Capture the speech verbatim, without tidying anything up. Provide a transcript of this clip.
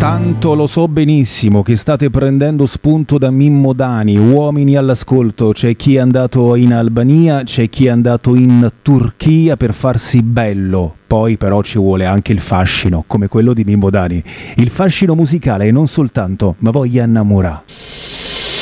Tanto lo so benissimo che state prendendo spunto da Mimmo Dani. Uomini all'ascolto, c'è chi è andato in Albania, c'è chi è andato in Turchia per farsi bello. Poi però ci vuole anche il fascino, come quello di Mimmo Dani. Il fascino musicale e non soltanto, ma voglia innamorare.